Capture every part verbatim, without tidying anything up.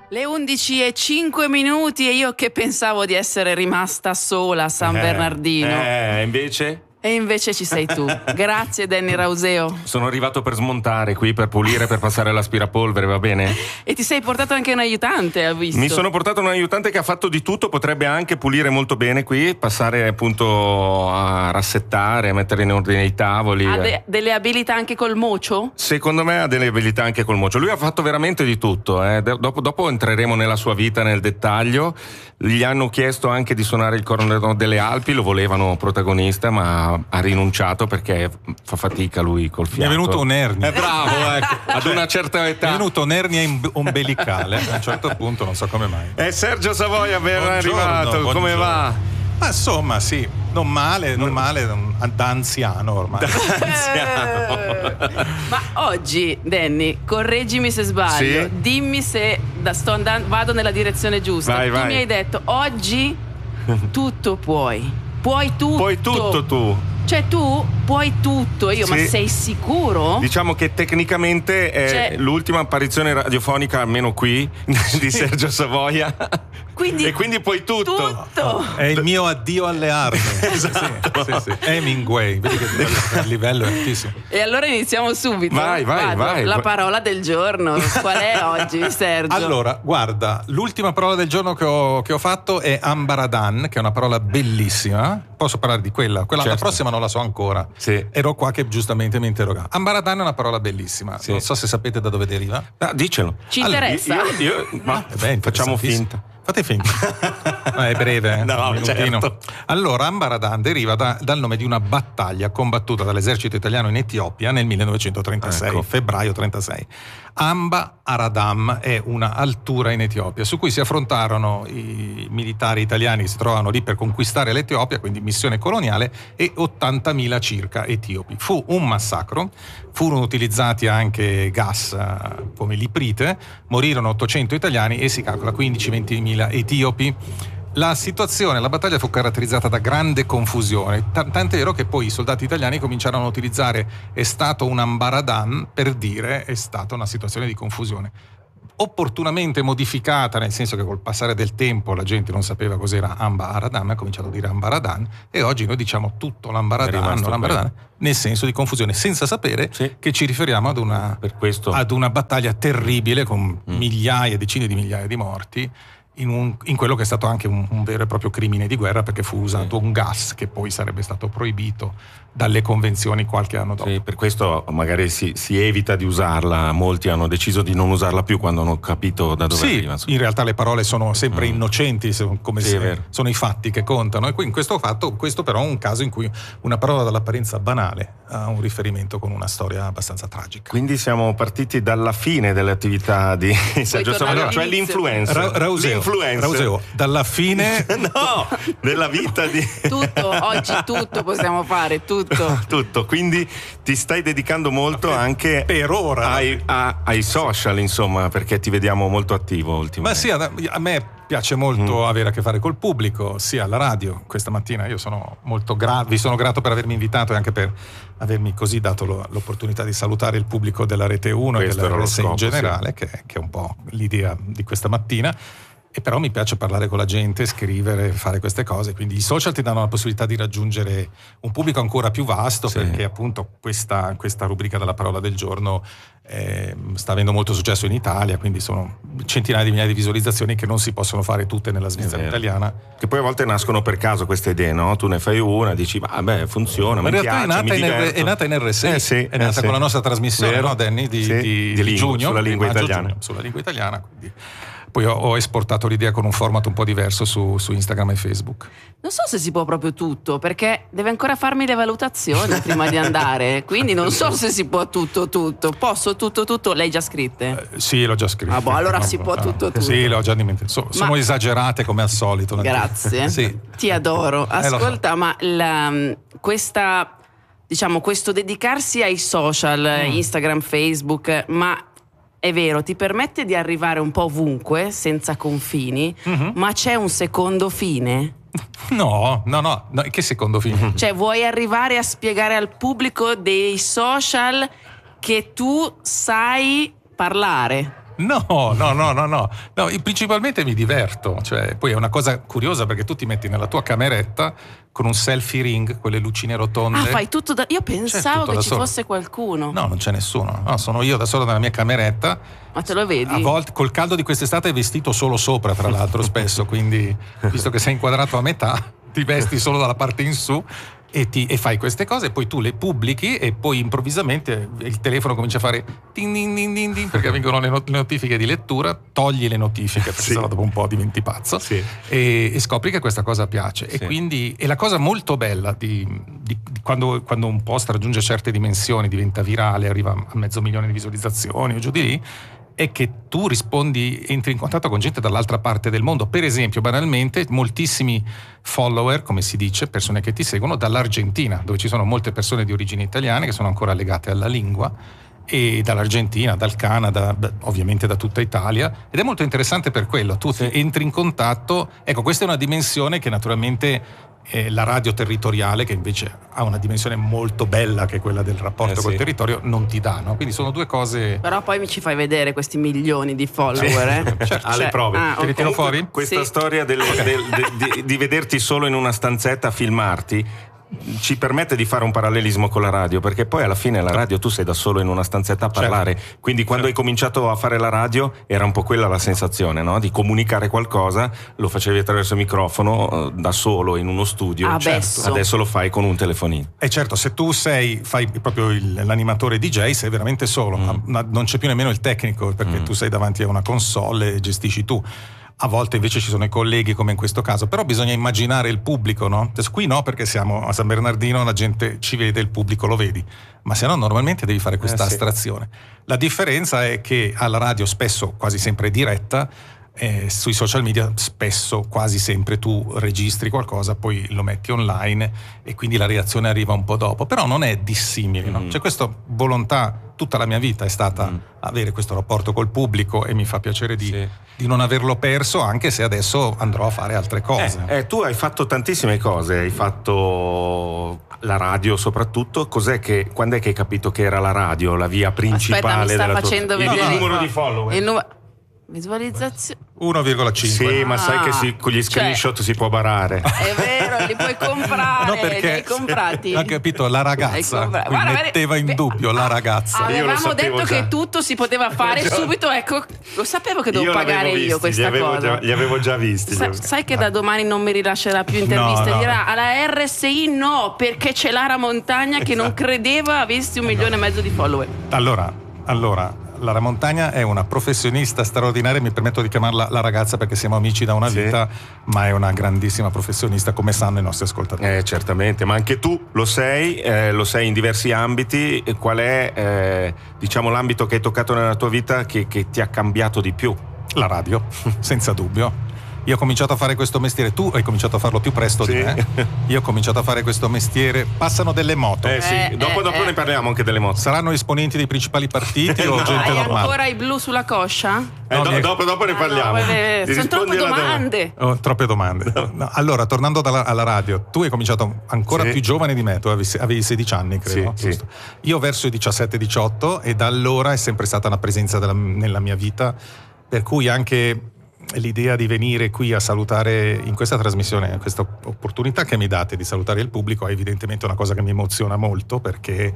Le undici e cinque minuti e io che pensavo di essere rimasta sola a San eh, Bernardino. Eh, invece? E invece ci sei tu. Grazie Danny Rauseo. Sono arrivato per smontare qui, per pulire, per passare l'aspirapolvere, va bene? E ti sei portato anche un aiutante, ho visto. Mi sono portato un aiutante che ha fatto di tutto, potrebbe anche pulire molto bene qui, passare appunto a rassettare, a mettere in ordine i tavoli. Ha de- delle abilità anche col mocio? Secondo me ha delle abilità anche col mocio. Lui ha fatto veramente di tutto, eh. dopo, dopo entreremo nella sua vita nel dettaglio. Gli hanno chiesto anche di suonare il corno delle Alpi, lo volevano protagonista, ma ha rinunciato perché fa fatica lui col fiato. Mi è venuto un'ernia. È bravo, ecco. Ad una certa età. Mi è venuto un'ernia ombelicale a un certo punto, non so come mai. È Sergio Savoia ben Buongiorno, arrivato, buongiorno. Come va? Ma insomma sì, non male, non male, da anziano ormai. Anziano. Ma oggi, Danny, correggimi se sbaglio, Sì? dimmi se da, sto andando, vado nella direzione giusta. Vai, tu vai. mi hai detto oggi tutto puoi. Puoi tutto. Puoi tutto tu. Cioè tu puoi tutto. Io, Sì. ma sei sicuro? Diciamo che tecnicamente è Cioè- l'ultima apparizione radiofonica, almeno qui, di Sergio Savoia. Quindi, E quindi puoi tutto. tutto. È il mio addio alle armi. Esatto. Sì, sì, sì. Hemingway, vedi che il livello è altissimo. E allora iniziamo subito. Vai, vai, Vado. vai. La parola del giorno. Qual è oggi, Sergio? Allora, guarda, l'ultima parola del giorno che ho, che ho fatto è Ambaradan, che è una parola bellissima. Posso parlare di quella? Quella Certo. la prossima non la so ancora. Sì. Ero qua che giustamente mi interrogava. Ambaradan è una parola bellissima. Sì. Non so se sapete da dove deriva. Ah, dicelo. Ci Allora, interessa? Io, io- ma Eh beh, facciamo interessantissimo. finta. Fate finta. No, è breve, eh? No, Un minutino. certo. Allora, Ambaradan deriva da- dal nome di una battaglia combattuta dall'esercito italiano in Etiopia nel millenovecentotrentasei, Ecco. febbraio trentasei. Amba Aradam è una altura in Etiopia su cui si affrontarono i militari italiani che si trovavano lì per conquistare l'Etiopia, quindi missione coloniale, e ottantamila circa etiopi. Fu un massacro, furono utilizzati anche gas eh, come l'iprite, morirono ottocento italiani e si calcola quindici ventimila etiopi. La situazione, la battaglia fu caratterizzata da grande confusione, t- tant'è vero che poi i soldati italiani cominciarono a utilizzare è stato un ambaradan per dire è stata una situazione di confusione. Opportunamente modificata, nel senso che col passare del tempo la gente non sapeva cos'era Amba Aradam, ha cominciato a dire Ambaradan, e oggi noi diciamo tutto È l'Ambaradan, rimasto l'Ambaradan nel senso di confusione, senza sapere Sì. che ci riferiamo ad una, Per questo. ad una battaglia terribile con Mm. migliaia, decine di migliaia di morti. In, un, in quello che è stato anche un, un vero e proprio crimine di guerra, perché fu usato un gas che poi sarebbe stato proibito dalle convenzioni qualche anno dopo. Sì, per questo magari si, si evita di usarla. Molti hanno deciso di non usarla più quando hanno capito da dove Sì, arriva. insomma. in realtà le parole sono sempre Mm. innocenti, se- come Sì, se è vero. sono i fatti che contano. E qui in questo fatto, questo però è un caso in cui una parola dall'apparenza banale ha un riferimento con una storia abbastanza tragica. Quindi siamo partiti dalla fine delle attività di Sergio tornare Savoia, cioè all'inizio. l'influencer. Ra- Rauseo, L'influencer. Rauseo, dalla fine No, della vita di Tutto, oggi tutto possiamo fare, tutto. tutto. Quindi ti stai dedicando molto anche per ora. ai, a- ai social, insomma, perché ti vediamo molto attivo Ma ultimamente. sì, a a me piace molto avere a che fare col pubblico, sia alla radio. Questa mattina io sono molto grato, vi sono grato per avermi invitato e anche per avermi così dato lo- l'opportunità di salutare il pubblico della Rete uno e Questo della era lo R S I in scopo, generale, che, che è un po' l'idea di questa mattina. E però mi piace parlare con la gente, scrivere, fare queste cose, quindi i social ti danno la possibilità di raggiungere un pubblico ancora più vasto, Sì. perché appunto questa, questa rubrica della parola del giorno eh, sta avendo molto successo in Italia, quindi sono centinaia di migliaia di visualizzazioni che non si possono fare tutte nella Svizzera vero. italiana. Che poi a volte nascono per caso queste idee, no? Tu ne fai una, dici, vabbè, funziona, Ma in mi realtà piace, è nata, mi in R, diverto. è nata in R S I, Eh sì, è nata eh sì. con la nostra trasmissione, Vero? no, Danny, di, Sì, di, di di lingua, giugno, sulla di lingua maggio, italiana. giugno, sulla lingua italiana, quindi. Poi ho, ho esportato l'idea con un format un po' diverso su, su Instagram e Facebook. Non so se si può proprio tutto, perché deve ancora farmi le valutazioni prima di andare, quindi non so se si può tutto tutto. Posso tutto tutto? Lei già scritte? Eh, sì, l'ho già scritto. Ah, boh, allora si può tutto, tutto. Sì, l'ho già dimenticato. So- Ma- sono esagerate come al solito. Grazie. Sì. Ti adoro. Eh, lo so. Ascolta, ma la- questa, diciamo, questo dedicarsi ai social, Mm. Instagram, Facebook, ma è vero, ti permette di arrivare un po' ovunque, senza confini, Mhm. ma c'è un secondo fine? No, no, no, no, che secondo film? Cioè, vuoi arrivare a spiegare al pubblico dei social che tu sai parlare? No, no, no, no, no, no, principalmente mi diverto, cioè poi è una cosa curiosa perché tu ti metti nella tua cameretta con un selfie ring, quelle lucine rotonde. Ah, fai tutto da... Io pensavo tutto che da ci solo. fosse qualcuno. No, non c'è nessuno, no, sono io da solo nella mia cameretta. Ma te lo vedi? A volte col caldo di quest'estate è vestito solo sopra, tra l'altro, spesso, quindi visto che sei inquadrato a metà, ti vesti solo dalla parte in su. E, ti, e fai queste cose, poi tu le pubblichi e poi improvvisamente il telefono comincia a fare ding ding ding ding, ding perché vengono le, not- le notifiche di lettura, togli le notifiche perché sì. sennò dopo un po' diventi pazzo, sì. e, e scopri che questa cosa piace. Sì. E quindi è la cosa molto bella di, di, di quando, quando un post raggiunge certe dimensioni, diventa virale, arriva a mezzo milione di visualizzazioni o giù di lì, è che tu rispondi, entri in contatto con gente dall'altra parte del mondo. Per esempio, banalmente, moltissimi follower, come si dice, persone che ti seguono dall'Argentina, dove ci sono molte persone di origini italiane che sono ancora legate alla lingua, e dall'Argentina, dal Canada, ovviamente da tutta Italia, ed è molto interessante per quello. Tu sì. entri in contatto, ecco, questa è una dimensione che naturalmente eh, la radio territoriale, che invece ha una dimensione molto bella, che è quella del rapporto eh, col sì. territorio, non ti dà, no? Quindi sono due cose. Però poi mi ci fai vedere questi milioni di follower, eh? Certo. Alle Cioè, prove. ah, Te li ok. tiro fuori? Questa Sì. storia del, del, de, di, di vederti solo in una stanzetta a filmarti ci permette di fare un parallelismo con la radio, perché poi alla fine la radio tu sei da solo in una stanzetta a parlare, certo. quindi quando certo. hai cominciato a fare la radio era un po' quella la sensazione, no? Di comunicare qualcosa, lo facevi attraverso il microfono da solo in uno studio. Adesso, certo. Adesso lo fai con un telefonino. E certo, se tu sei fai proprio il, l'animatore D J sei veramente solo, mm. ma non c'è più nemmeno il tecnico, perché mm. tu sei davanti a una console e gestisci tu. A volte invece ci sono i colleghi, come in questo caso, però bisogna immaginare il pubblico, no? Qui no, perché siamo a San Bernardino, la gente ci vede, il pubblico lo vedi, ma se no normalmente devi fare questa eh, sì. astrazione. La differenza è che alla radio spesso, quasi sempre diretta, eh, sui social media spesso, quasi sempre tu registri qualcosa, poi lo metti online e quindi la reazione arriva un po' dopo, però non è dissimile, no? Mm. C'è questa volontà. Tutta la mia vita è stata mm. avere questo rapporto col pubblico e mi fa piacere di, sì. di non averlo perso, anche se adesso andrò a fare altre cose. Eh, eh, tu hai fatto tantissime cose, hai fatto la radio soprattutto. Cos'è che, quando è che hai capito che era la radio la via principale? Aspetta, mi sta della facendo tua... vedere il numero di follower? Il numero... Visualizzazione uno virgola cinque. Sì, ma sai che si, con gli screenshot cioè, si può barare. È vero, li puoi comprare. No, perché li hai comprati. Ha capito, la ragazza compra- Guarda, metteva in beh, dubbio la ragazza. Avevamo detto già. che tutto si poteva fare subito, ecco, lo sapevo che dovevo io pagare visti, io questa li avevo cosa. Già, li avevo già visti. Sa, sai che da domani non mi rilascerà più interviste, no, no. dirà alla R S I no, perché c'è Lara Montagna che esatto. non credeva avessi un milione e mezzo di follower. Allora, allora Lara Montagna è una professionista straordinaria, mi permetto di chiamarla la ragazza perché siamo amici da una sì. vita, ma è una grandissima professionista, come sanno i nostri ascoltatori. Eh, certamente, ma anche tu lo sei, eh, lo sei in diversi ambiti. Qual è, eh, diciamo, l'ambito che hai toccato nella tua vita che, che ti ha cambiato di più? La radio, senza dubbio. Io ho cominciato a fare questo mestiere, tu hai cominciato a farlo più presto sì. di me. Io ho cominciato a fare questo mestiere, passano delle moto. Eh sì, eh, dopo, eh, dopo eh. ne parliamo anche delle moto. Saranno esponenti dei principali partiti o no. gente Hai normale? ancora i blu sulla coscia? Eh, no, do, mi... dopo, dopo ne parliamo. Ah, no, vabbè, sono troppe domande. Oh, troppe domande. No. No, allora, tornando dalla, alla radio, tu hai cominciato ancora sì. più giovane di me, tu avevi, avevi sedici anni, credo. Sì, sì. Io verso i diciassette diciotto e da allora è sempre stata una presenza della, nella mia vita, per cui anche l'idea di venire qui a salutare in questa trasmissione, questa opportunità che mi date di salutare il pubblico è evidentemente una cosa che mi emoziona molto, perché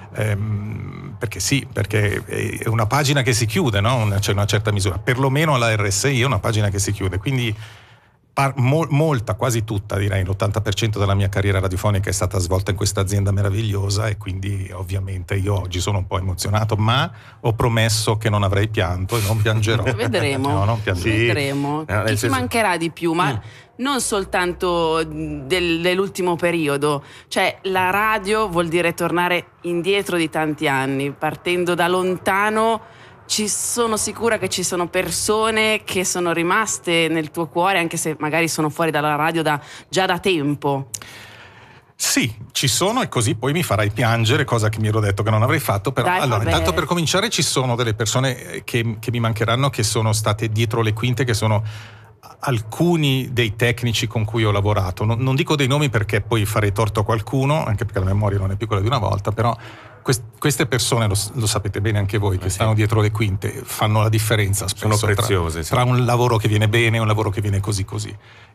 ehm, perché sì, perché è una pagina che si chiude, no? C'è una certa misura, perlomeno alla R S I è una pagina che si chiude, quindi par- mo- molta, quasi tutta, direi l'ottanta per cento della mia carriera radiofonica è stata svolta in questa azienda meravigliosa, e quindi ovviamente io oggi sono un po' emozionato, ma ho promesso che non avrei pianto e non piangerò. Vedremo, no, non piangerò. sì. Vedremo. No, Chi senso... ti mancherà di più, ma mm. non soltanto del, dell'ultimo periodo, cioè la radio vuol dire tornare indietro di tanti anni, partendo da lontano. Ci sono sicura che ci sono persone che sono rimaste nel tuo cuore, anche se magari sono fuori dalla radio da, già da tempo. Sì, ci sono, e così poi mi farai piangere, cosa che mi ero detto che non avrei fatto, però Dai, allora vabbè. intanto per cominciare ci sono delle persone che, che mi mancheranno, che sono state dietro le quinte, che sono alcuni dei tecnici con cui ho lavorato. Non, non dico dei nomi perché poi farei torto a qualcuno, anche perché la memoria non è più quella di una volta, però queste persone, lo, lo sapete bene anche voi, che stanno dietro le quinte, fanno la differenza spesso. Sono preziose, tra, sì. tra un lavoro che viene bene e un lavoro che viene così così.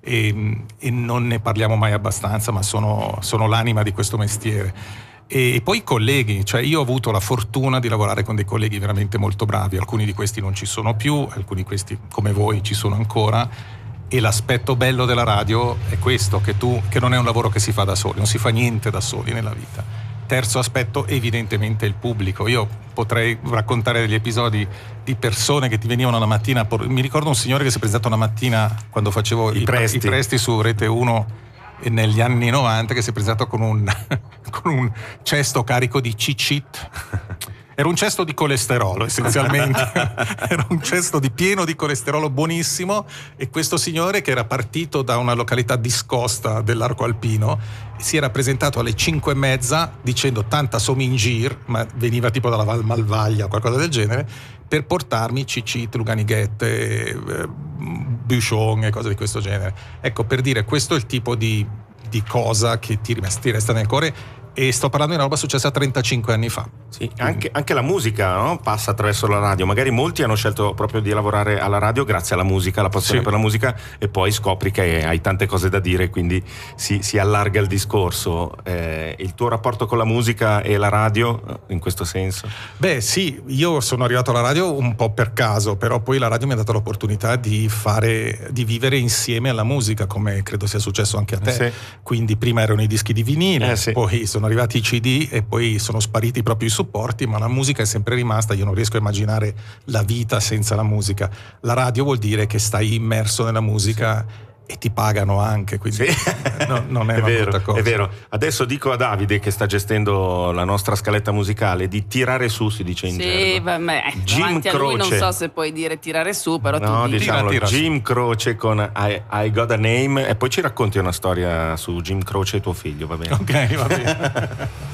E, e non ne parliamo mai abbastanza, ma sono, sono l'anima di questo mestiere. E, e poi i colleghi, cioè io ho avuto la fortuna di lavorare con dei colleghi veramente molto bravi, alcuni di questi non ci sono più, alcuni di questi come voi ci sono ancora. E l'aspetto bello della radio è questo, che tu che non è un lavoro che si fa da soli, non si fa niente da soli nella vita. Terzo aspetto, evidentemente il pubblico. Io potrei raccontare degli episodi di persone che ti venivano la mattina. Mi ricordo un signore che si è presentato una mattina quando facevo I, i, presti. i presti su Rete uno negli anni novanta, che si è presentato con un, con un cesto carico di cicit. Era un cesto di colesterolo essenzialmente, era un cesto di pieno di colesterolo buonissimo, e questo signore, che era partito da una località discosta dell'arco alpino, si era presentato alle cinque e mezza dicendo tanta somingir, ma veniva tipo dalla Val Malvaglia o qualcosa del genere, per portarmi cicit, luganighette, eh, buchon e cose di questo genere. Ecco, per dire, questo è il tipo di, di cosa che ti, ti resta nel cuore. E sto parlando di una roba successa trentacinque anni fa. Sì, anche, anche la musica, no? Passa attraverso la radio. Magari molti hanno scelto proprio di lavorare alla radio grazie alla musica, alla passione Sì. per la musica, e poi scopri che hai tante cose da dire, quindi si, si allarga il discorso. Eh, il tuo rapporto con la musica e la radio, in questo senso? Beh sì, io sono arrivato alla radio un po' per caso, però poi la radio mi ha dato l'opportunità di fare, di vivere insieme alla musica, come credo sia successo anche a te. Sì. Quindi prima erano i dischi di vinile, Eh, sì. poi sono arrivati i C D e poi sono spariti proprio i supporti, ma la musica è sempre rimasta. Io non riesco a immaginare la vita senza la musica. La radio vuol dire che stai immerso nella musica, sì. E ti pagano anche, quindi sì. no, non è, è una vero, brutta cosa. È vero. Adesso dico a Davide, che sta gestendo la nostra scaletta musicale, di tirare su, si dice in sì, gergo. vabbè, Jim davanti a lui non Croce. so se puoi dire tirare su, però No, tu dici. diciamolo, Tira, tira Jim Croce con I, I Got a Name, e poi ci racconti una storia su Jim Croce e tuo figlio, va bene? Ok, va bene.